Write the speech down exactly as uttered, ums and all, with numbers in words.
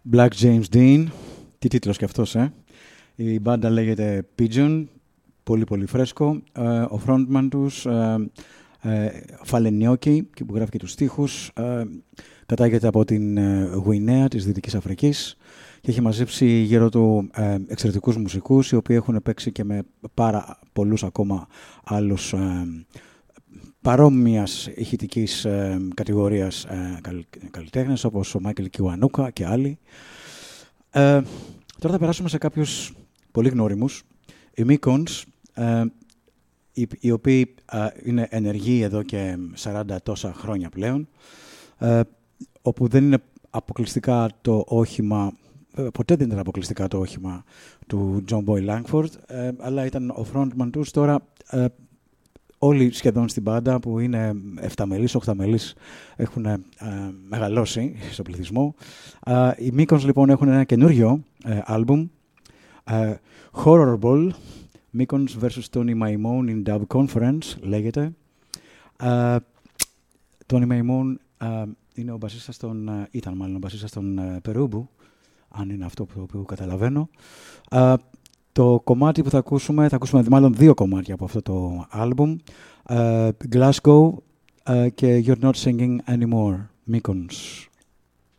Black James Dean, τι τίτλος κι αυτός, ε. Η μπάντα λέγεται Pigeon, πολύ πολύ φρέσκο. Ε, ο frontman τους, ε, ε, Φαλενιόκη, που γράφει και τους στίχους, ε, κατάγεται από την ε, Γουινέα της Δυτικής Αφρικής και έχει μαζέψει γύρω του ε, εξαιρετικούς μουσικούς, οι οποίοι έχουν παίξει και με πάρα πολλούς ακόμα άλλους ε, παρόμοιας ηχητικής ε, κατηγορίας ε, καλλιτέχνες, όπως ο Μάικλ Κιουανούκα και άλλοι. Ε, τώρα θα περάσουμε σε κάποιους πολύ γνώριμους. Οι Mekons, ε, οι, οι οποίοι ε, είναι ενεργοί εδώ και σαράντα τόσα χρόνια πλέον, ε, όπου δεν είναι αποκλειστικά το όχημα, ποτέ δεν ήταν αποκλειστικά το όχημα του John Boy Langford, ε, αλλά ήταν ο frontman τους. Τώρα ε, όλοι σχεδόν στην μπάντα, που είναι εφταμελείς, οχταμελείς, έχουν ε, μεγαλώσει στο πληθυσμό. Ε, οι Mekons λοιπόν έχουν ένα καινούριο ε, άλμπουμ, ε, Horrible, Mekons versus Tony Maimone in Dub Conference λέγεται. Ε, Tony Maimone ε, είναι ο μπασίστας των, ε, ήταν μάλλον ο μπασίστας των ε, Περούμπου, αν είναι αυτό που, που καταλαβαίνω. Ε, Το κομμάτι που θα ακούσουμε, θα ακούσουμε μάλλον δύο κομμάτια από αυτό το άλμπουμ, uh, Glasgow uh, και You're Not Singing Anymore, Mekons.